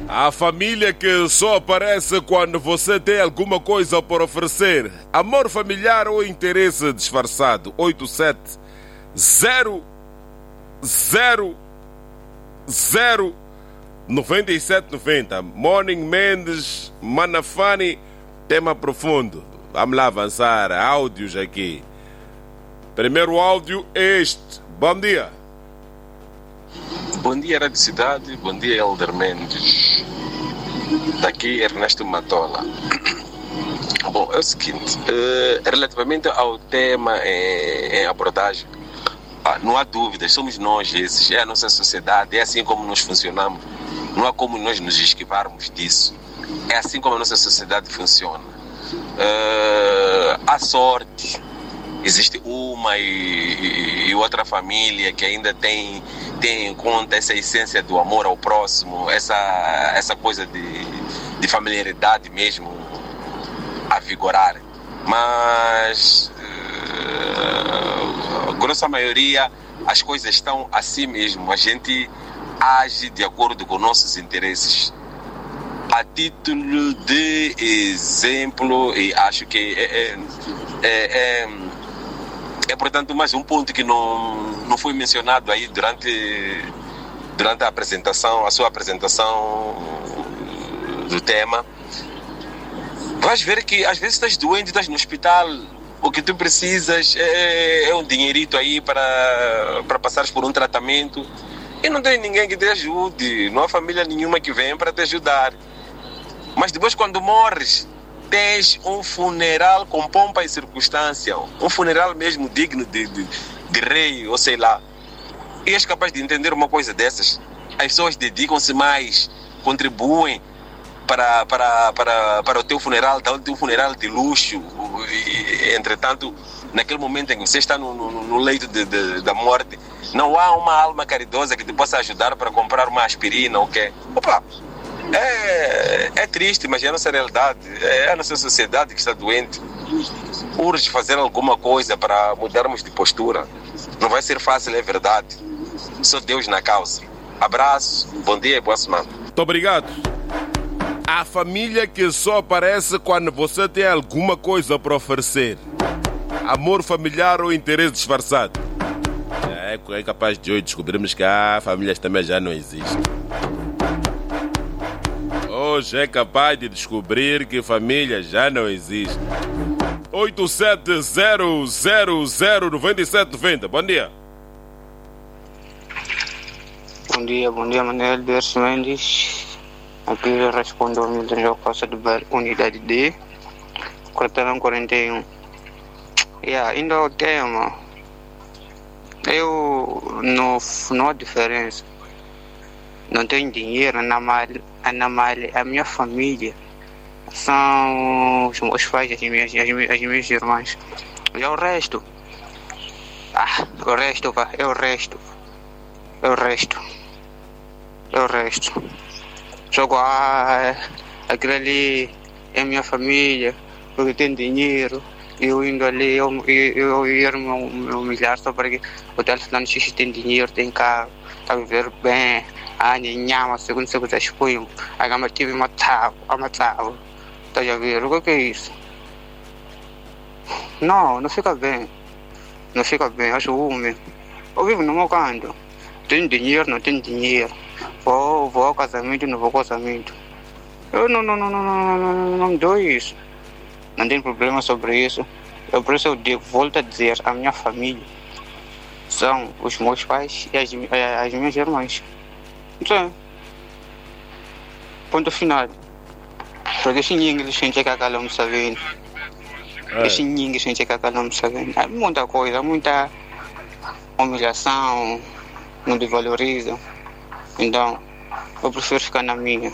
A família que só aparece quando você tem alguma coisa por oferecer. Amor familiar ou interesse disfarçado? 87 0 0 0 9790. Morning Mendes, Manafani, tema profundo. Vamos lá avançar. Áudios aqui. Primeiro áudio é este. Bom dia. Bom dia, Rádio Cidade. Bom dia, Elder Mendes. Daqui Ernesto Matola. Bom, é o seguinte, relativamente ao tema em abordagem, não há dúvidas, somos nós esses, é a nossa sociedade, é assim como nós funcionamos, não há como nós nos esquivarmos disso, é assim como a nossa sociedade funciona. A sorte, existe uma e outra família que ainda tem em conta essa essência do amor ao próximo, essa coisa de familiaridade mesmo a vigorar. Mas, a grossa maioria, as coisas estão assim mesmo. A gente age de acordo com nossos interesses. A título de exemplo, e acho que é portanto mais um ponto que não foi mencionado aí durante a apresentação, a sua apresentação do tema. Vais ver que às vezes estás doente, estás no hospital, o que tu precisas é um dinheirito aí para passares por um tratamento e não tem ninguém que te ajude, não há família nenhuma que venha para te ajudar. Mas depois, quando morres, tens um funeral com pompa e circunstância, um funeral mesmo digno de rei, ou sei lá. E és capaz de entender uma coisa dessas? As pessoas dedicam-se mais, contribuem para o teu funeral, o teu funeral de luxo. E, entretanto, naquele momento em que você está no leito da morte, não há uma alma caridosa que te possa ajudar para comprar uma aspirina ou quê? Opa! É triste, mas é a nossa realidade, é a nossa sociedade que está doente. Urge fazer alguma coisa para mudarmos de postura. Não vai ser fácil, é verdade. Só Deus na causa. Abraço, bom dia e boa semana. Muito obrigado. A família que só aparece quando você tem alguma coisa para oferecer. Amor familiar ou interesse disfarçado? É capaz de hoje descobrirmos que famílias também já não existem. Hoje é capaz de descobrir que família já não existe. 87009790. Bom dia. Bom dia, Manuel Derso Mendes. Aqui eu respondo ao Milton Jocosa do Bar Unidade D, Quarteirão 41. Indo ao tema, não há diferença. Não tenho dinheiro, a minha família são os meus pais, as minhas irmãs. E o resto? É o resto. Jogo, aquilo ali é minha família, porque tem dinheiro. Eu indo ali, eu ia me humilhar só porque o telefone X tem dinheiro, tem carro, está a viver bem. Nyama, segundo se você expõe, a gama tive matava. Está a ver? O que é isso? Não fica bem. Acho ruim. Eu vivo no meu canto. Tenho dinheiro, não tenho dinheiro. Vou ao casamento, não vou ao casamento. Eu não me dou isso. Não tenho problema sobre isso. Por isso eu volto a dizer, a minha família são os meus pais e as minhas irmãs. Então, ponto final. Porque se ninguém sente que aquela não sabe. Se ninguém sente que aquela não sabe. É muita coisa, muita humilhação, não desvaloriza. Então, eu prefiro ficar na minha.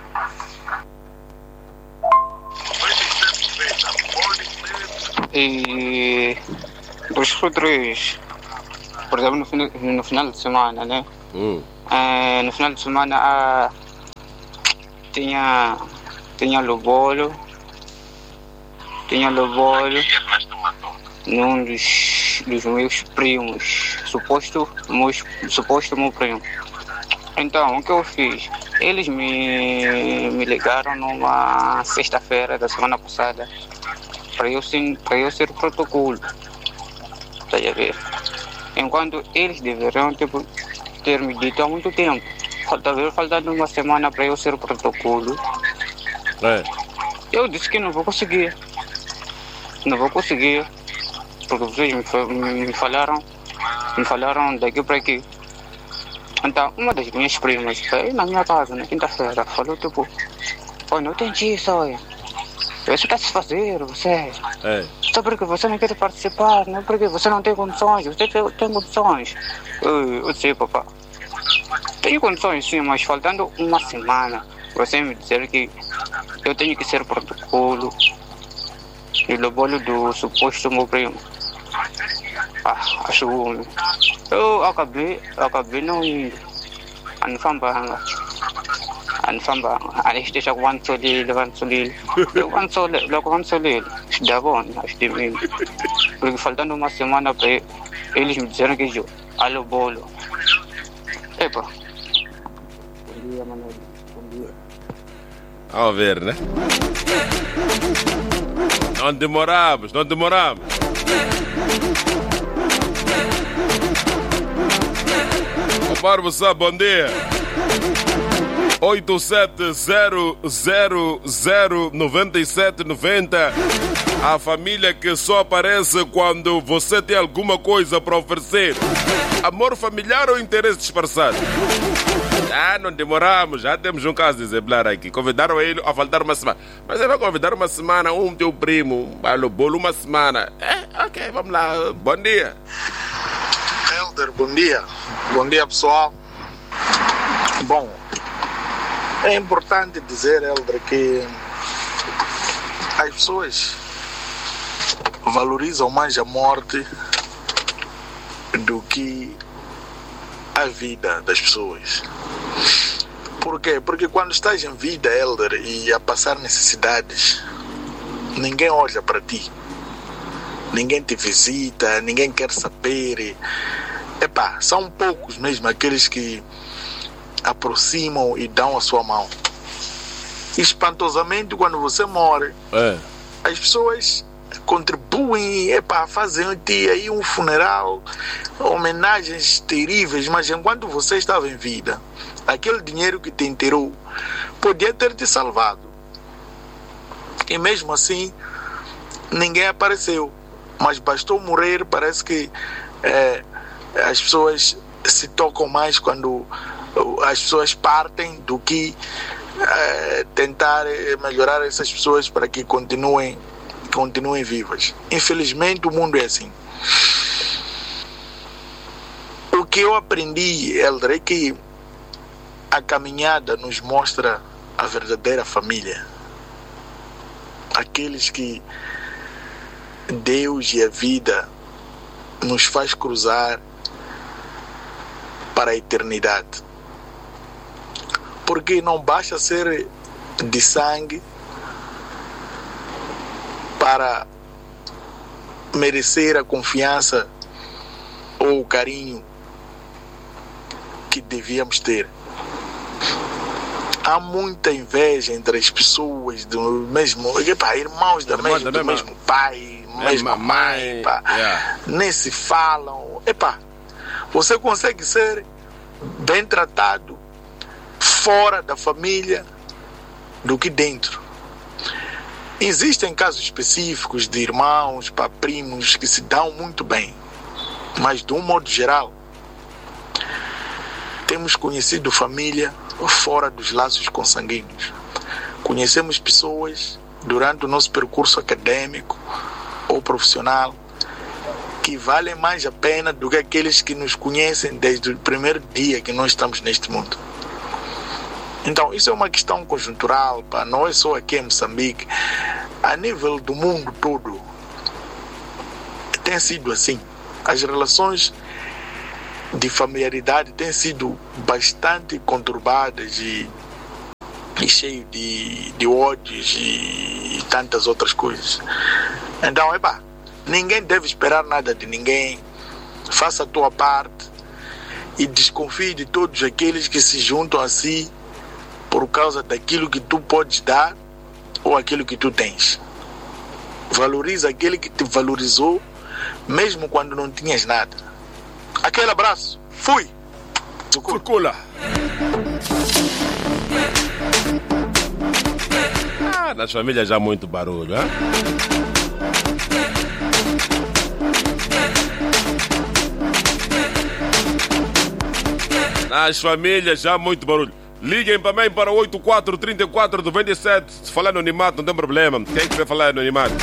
E os outros, por exemplo, no final de semana, né? No final de semana tinha lobolo num dos meus primos, suposto meu primo. Então, o que eu fiz? Eles me ligaram numa sexta-feira da semana passada para eu ser protocolo. Tá a ver? Enquanto eles deveriam ter me dito há muito tempo. Faltando uma semana para eu ser protocolo. Eu disse que não vou conseguir. Não vou conseguir. Porque vocês me falaram daqui para aqui. Então, uma das minhas primas foi na minha casa na quinta-feira. Falou tipo, não entendi isso, olha. Você está se fazer, você. Só porque você não quer participar, não porque você não tem condições. Você tem condições. Eu sei, papá. Tenho condições sim, mas faltando uma semana, você me dizer que eu tenho que ser protocolo e do bolo do suposto meu primo. Acho ruim. Eu acabei não indo. Anfamba, esteja com solil. Está bom, acho que mesmo. Porque faltando uma semana para eles me disseram que eu alô bolo. Epa. Bom dia, Manuel. Bom dia. Vamos ver, né? Não demoramos. Barbosa, bom dia. 87009790. A família que só aparece quando você tem alguma coisa para oferecer. Amor familiar ou interesse disfarçado? Não demoramos, já temos um caso de exemplar aqui. Convidaram ele a faltar uma semana. Mas ele vai convidar uma semana, teu primo, o bolo uma semana. Ok, vamos lá. Bom dia. Helder, bom dia. Bom dia, pessoal. Bom, é importante dizer, Helder, que as pessoas valorizam mais a morte do que a vida das pessoas. Por quê? Porque quando estás em vida, Helder, e a passar necessidades, ninguém olha para ti. Ninguém te visita, ninguém quer saber. São poucos mesmo aqueles que aproximam e dão a sua mão. Espantosamente, quando você morre, as pessoas contribuem, fazem-te aí um funeral, homenagens terríveis, mas enquanto você estava em vida, aquele dinheiro que te enterrou podia ter te salvado. E mesmo assim, ninguém apareceu. Mas bastou morrer, parece que as pessoas se tocam mais quando as pessoas partem do que tentar melhorar essas pessoas para que continuem vivas. Infelizmente o mundo é assim. O que eu aprendi, Helder, é que a caminhada nos mostra a verdadeira família. Aqueles que Deus e a vida nos faz cruzar para a eternidade. Porque não basta ser de sangue para merecer a confiança ou o carinho que devíamos ter. Há muita inveja entre as pessoas do mesmo, irmãos do mesmo pai, mesma mãe, nem se falam. Você consegue ser bem tratado fora da família do que dentro. Existem casos específicos de irmãos, primos que se dão muito bem, mas de um modo geral temos conhecido família fora dos laços consanguíneos. Conhecemos pessoas durante o nosso percurso acadêmico ou profissional que valem mais a pena do que aqueles que nos conhecem desde o primeiro dia que nós estamos neste mundo. Então, isso é uma questão conjuntural, não é só aqui em Moçambique, a nível do mundo todo. Tem sido assim. As relações de familiaridade têm sido bastante conturbadas e cheias de ódios e tantas outras coisas. Então, ninguém deve esperar nada de ninguém. Faça a tua parte e desconfie de todos aqueles que se juntam a si por causa daquilo que tu podes dar ou aquilo que tu tens. Valoriza aquele que te valorizou, mesmo quando não tinhas nada. Aquele abraço. Fui. Circula. Nas famílias já há muito barulho, hein? Nas famílias já há muito barulho. Liguem também para 843497. Se falar anonimato, não tem problema. Quem quiser falar anonimato?